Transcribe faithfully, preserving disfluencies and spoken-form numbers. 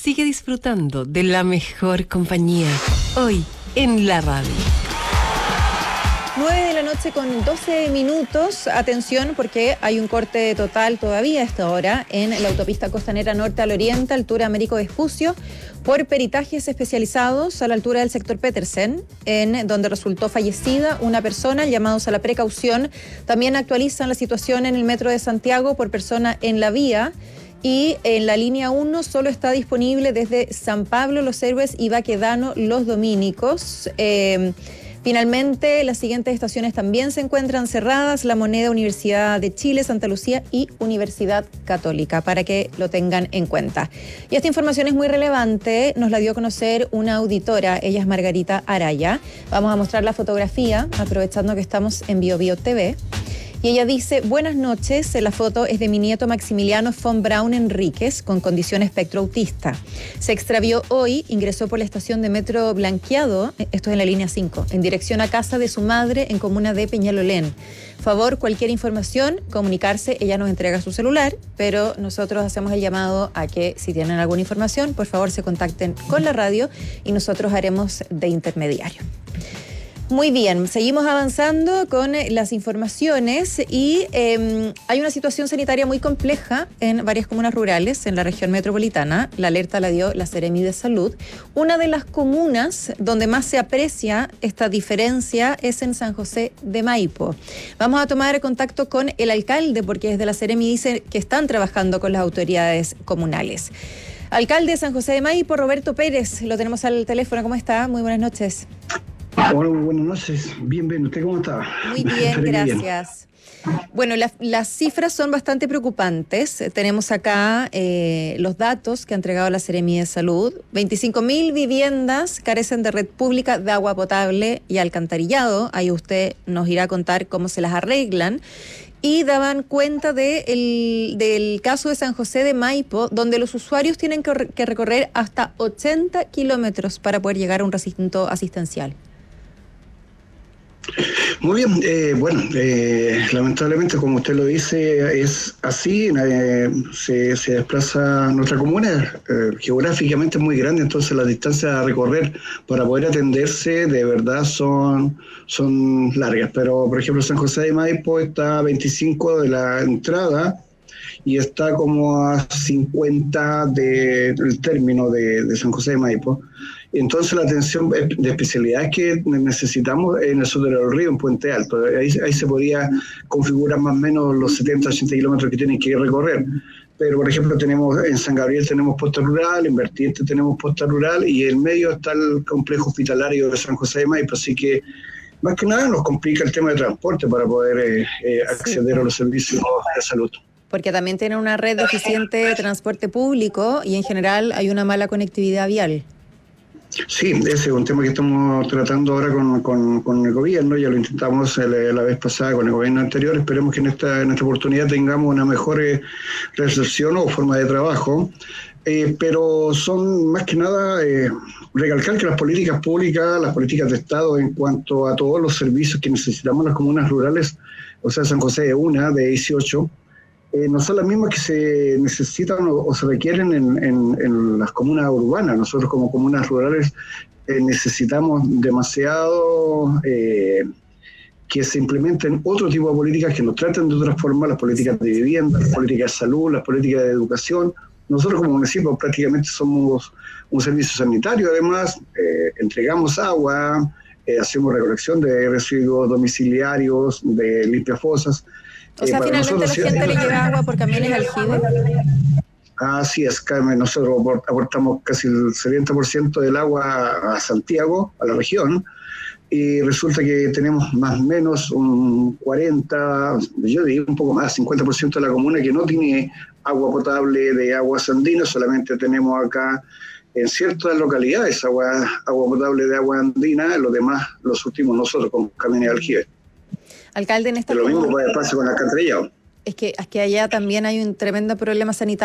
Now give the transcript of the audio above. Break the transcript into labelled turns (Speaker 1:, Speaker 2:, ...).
Speaker 1: sigue disfrutando de la mejor compañía. Hoy en la radio.
Speaker 2: nueve de la noche con doce minutos. Atención porque hay un corte total todavía a esta hora en la autopista costanera norte al oriente, altura Américo Vespucio, por peritajes especializados a la altura del sector Petersen, en donde resultó fallecida una persona. Llamados a la precaución. También actualizan la situación en el metro de Santiago por persona en la vía. Y en la línea uno solo está disponible desde San Pablo, Los Héroes y Baquedano, Los Dominicos. Eh, Finalmente, las siguientes estaciones también se encuentran cerradas: La Moneda, Universidad de Chile, Santa Lucía y Universidad Católica, para que lo tengan en cuenta. Y esta información es muy relevante, nos la dio a conocer una auditora, ella es Margarita Araya. Vamos a mostrar la fotografía, aprovechando que estamos en Bio Bio T V. Y ella dice: buenas noches, la foto es de mi nieto Maximiliano von Braun Enríquez, con condición espectro autista. Se extravió hoy, ingresó por la estación de metro Blanqueado, esto es en la línea cinco, en dirección a casa de su madre en comuna de Peñalolén. Favor, cualquier información, comunicarse, ella nos entrega su celular, pero nosotros hacemos el llamado a que si tienen alguna información, por favor se contacten con la radio y nosotros haremos de intermediario. Muy bien, seguimos avanzando con las informaciones y eh, hay una situación sanitaria muy compleja en varias comunas rurales en la región metropolitana. La alerta la dio la Seremi de Salud. Una de las comunas donde más se aprecia esta diferencia es en San José de Maipo. Vamos a tomar contacto con el alcalde porque desde la Seremi dice que están trabajando con las autoridades comunales. Alcalde de San José de Maipo, Roberto Pérez, lo tenemos al teléfono. ¿Cómo está? Muy buenas noches.
Speaker 3: Hola, muy buenas noches. Bien, bien. ¿Usted cómo está?
Speaker 2: Muy bien, gracias. Bien. Bueno, la, las cifras son bastante preocupantes. Tenemos acá eh, los datos que ha entregado la Seremi de Salud. veinticinco mil viviendas carecen de red pública de agua potable y alcantarillado. Ahí usted nos irá a contar cómo se las arreglan. Y daban cuenta de el, del caso de San José de Maipo, donde los usuarios tienen que, que recorrer hasta ochenta kilómetros para poder llegar a un recinto asistencial.
Speaker 3: Muy bien, eh, bueno, eh, lamentablemente, como usted lo dice, es así. Eh, se, se desplaza nuestra comuna, eh, geográficamente es muy grande, entonces las distancias a recorrer para poder atenderse de verdad son, son largas. Pero, por ejemplo, San José de Maipo está a veinticinco de la entrada y está como a cincuenta de, del término de, de San José de Maipo. Entonces la atención de especialidades que necesitamos en el sur del río, en Puente Alto, ahí, ahí se podría configurar más o menos los setenta, ochenta kilómetros que tienen que recorrer. Pero, por ejemplo, tenemos en San Gabriel tenemos posta rural, en Vertiente tenemos posta rural y en medio está el complejo hospitalario de San José de Maipo, así que más que nada nos complica el tema de transporte para poder eh, eh, acceder sí. a los servicios de salud.
Speaker 2: Porque también tiene una red deficiente de transporte público y en general hay una mala conectividad vial.
Speaker 3: Sí, ese es un tema que estamos tratando ahora con, con, con el gobierno. Ya lo intentamos el, la vez pasada con el gobierno anterior. Esperemos que en esta, en esta oportunidad tengamos una mejor eh, recepción o forma de trabajo. Eh, pero son más que nada eh, recalcar que las políticas públicas, las políticas de Estado en cuanto a todos los servicios que necesitamos las comunas rurales, o sea, San José es una de dieciocho, Eh, no son las mismas que se necesitan o, o se requieren en, en, en las comunas urbanas. Nosotros como comunas rurales eh, necesitamos demasiado eh, que se implementen otro tipo de políticas que nos traten de otra forma, las políticas de vivienda, las políticas de salud, las políticas de educación. Nosotros como municipio prácticamente somos un servicio sanitario, además eh, entregamos agua, eh, hacemos recolección de residuos domiciliarios, de limpiafosas.
Speaker 2: O sea, eh, finalmente nosotros, la gente sí, le lleva agua por camiones aljibe.
Speaker 3: Así es, Carmen. Nosotros aportamos casi el setenta por ciento del agua a Santiago, a la región, y resulta que tenemos más o menos un cuarenta, yo diría un poco más, cincuenta por ciento de la comuna que no tiene agua potable de aguas andinas. Solamente tenemos acá en ciertas localidades agua, agua potable de agua andina, los demás los surtimos nosotros con camiones de aljibe.
Speaker 2: Alcalde, en esta
Speaker 3: Lo mismo pasa con el alcantarillado.
Speaker 2: Es que, es que allá también hay un tremendo problema sanitario.